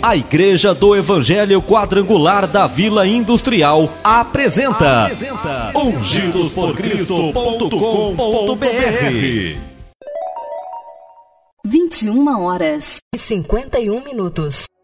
A Igreja do Evangelho Quadrangular da Vila Industrial apresenta ungidosporcristo.com.br. 21h51.